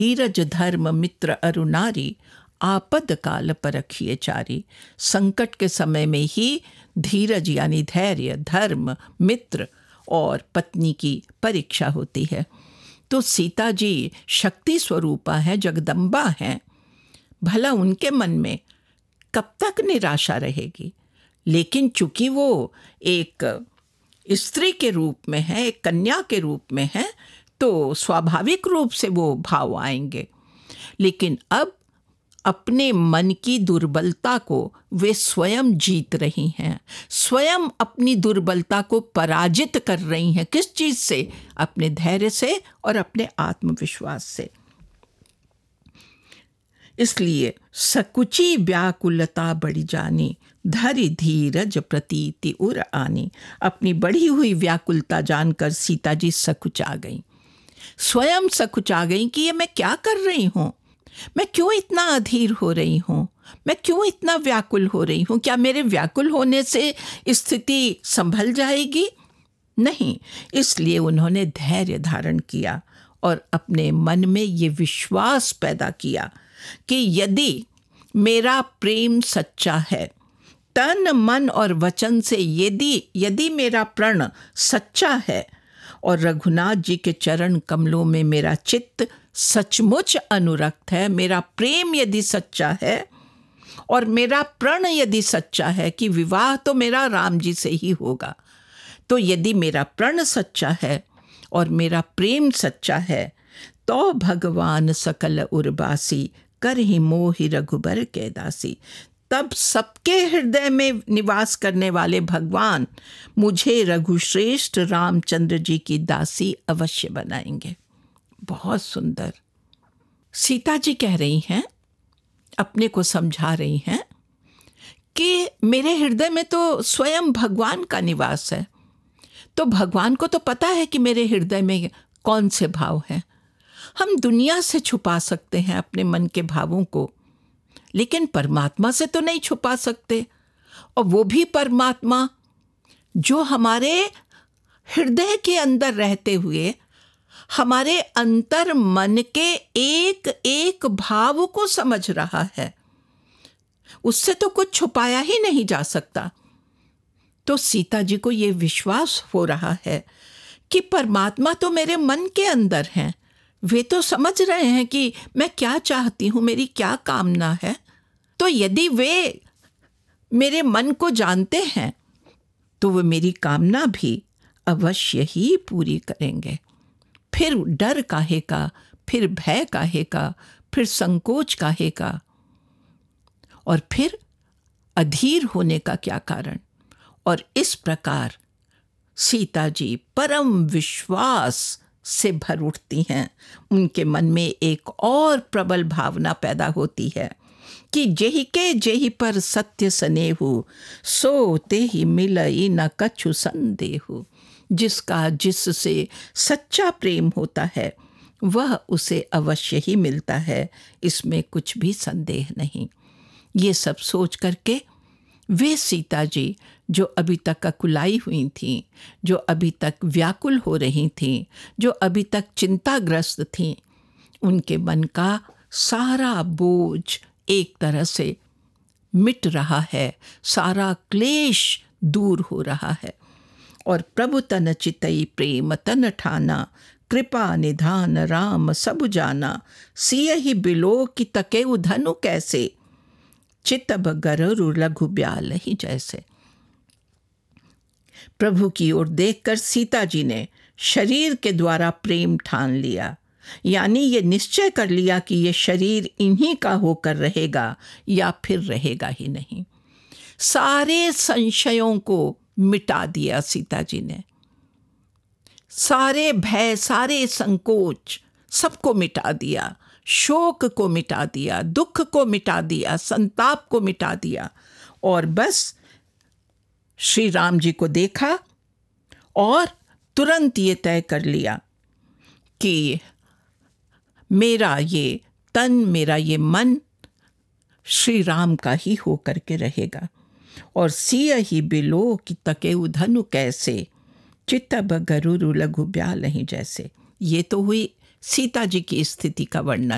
धीरज धर्म मित्र अरु नारी, आपद काल परखिए चारी। संकट के समय में ही धीरज यानी धैर्य, धर्म, मित्र और पत्नी की परीक्षा होती है। तो सीता जी शक्ति स्वरूपा है, जगदम्बा हैं। भला उनके मन में कब तक निराशा रहेगी? लेकिन चूंकि वो एक स्त्री के रूप में है, एक कन्या के रूप में है, तो स्वाभाविक रूप से वो भाव आएंगे। लेकिन अब अपने मन की दुर्बलता को वे स्वयं जीत रही हैं, स्वयं अपनी दुर्बलता को पराजित कर रही हैं। किस चीज से? अपने धैर्य से और अपने आत्मविश्वास से। इसलिए सकुची व्याकुलता बड़ी जानी, धरि धीरज प्रतीति उर आनी। अपनी बढ़ी हुई व्याकुलता जानकर सीता जी सकुचा गई, स्वयं सकुचा गई कि ये मैं क्या कर रही हूँ, मैं क्यों इतना अधीर हो रही हूँ, मैं क्यों इतना व्याकुल हो रही हूँ? क्या मेरे व्याकुल होने से स्थिति संभल जाएगी? नहीं। इसलिए उन्होंने धैर्य धारण किया और अपने मन में ये विश्वास पैदा किया कि यदि मेरा प्रेम सच्चा है, तन मन और वचन से यदि मेरा प्रण सच्चा है और रघुनाथ जी के चरण कमलों में मेरा चित्त सचमुच अनुरक्त है, मेरा प्रेम यदि सच्चा है और मेरा प्रण यदि सच्चा है कि विवाह तो मेरा राम जी से ही होगा, तो यदि मेरा प्रण सच्चा है और मेरा प्रेम सच्चा है, तो भगवान सकल उर्वासी, कर ही मोहि रघुबर के दासी। तब सबके हृदय में निवास करने वाले भगवान मुझे रघुश्रेष्ठ रामचंद्र जी की दासी अवश्य बनाएंगे। बहुत सुंदर। सीता जी कह रही हैं, अपने को समझा रही हैं कि मेरे हृदय में तो स्वयं भगवान का निवास है, तो भगवान को तो पता है कि मेरे हृदय में कौन से भाव हैं। हम दुनिया से छुपा सकते हैं अपने मन के भावों को, लेकिन परमात्मा से तो नहीं छुपा सकते। और वो भी परमात्मा जो हमारे हृदय के अंदर रहते हुए हमारे अंतर मन के एक एक भाव को समझ रहा है, उससे तो कुछ छुपाया ही नहीं जा सकता। तो सीता जी को ये विश्वास हो रहा है कि परमात्मा तो मेरे मन के अंदर हैं, वे तो समझ रहे हैं कि मैं क्या चाहती हूँ, मेरी क्या कामना है। तो यदि वे मेरे मन को जानते हैं तो वे मेरी कामना भी अवश्य ही पूरी करेंगे। फिर डर काहे का, फिर भय काहे का, फिर संकोच काहे का, और फिर अधीर होने का क्या कारण। और इस प्रकार सीता जी परम विश्वास से भर उठती हैं। उनके मन में एक और प्रबल भावना पैदा होती है कि जेहि पर सत्य स्नेहु, सो तेहि मिलई न कछु संदेहु। जिसका जिससे सच्चा प्रेम होता है वह उसे अवश्य ही मिलता है, इसमें कुछ भी संदेह नहीं। ये सब सोच करके वे सीता जी जो अभी तक अकुलाई हुई थीं, जो अभी तक व्याकुल हो रही थीं, जो अभी तक चिंताग्रस्त थीं, उनके मन का सारा बोझ एक तरह से मिट रहा है, सारा क्लेश दूर हो रहा है। और प्रभु तन चितई प्रेम तन ठाना, कृपा निधान राम सब जाना। सियहि बिलो की तकेउ धनु कैसे, चितब गररु लघु ब्याल ही जैसे। प्रभु की ओर देखकर सीता जी ने शरीर के द्वारा प्रेम ठान लिया, यानी ये निश्चय कर लिया कि ये शरीर इन्हीं का होकर रहेगा या फिर रहेगा ही नहीं। सारे संशयों को मिटा दिया सीता जी ने, सारे भय, सारे संकोच सबको मिटा दिया, शोक को मिटा दिया, दुख को मिटा दिया, संताप को मिटा दिया। और बस श्री राम जी को देखा और तुरंत ये तय कर लिया कि मेरा ये तन, मेरा ये मन श्री राम का ही होकर के रहेगा। और सियहि बिलो की तकेउ धनु कैसे, चितब गरुरु लघु ब्याल ही जैसे। ये तो हुई सीता जी की स्थिति का वर्णन।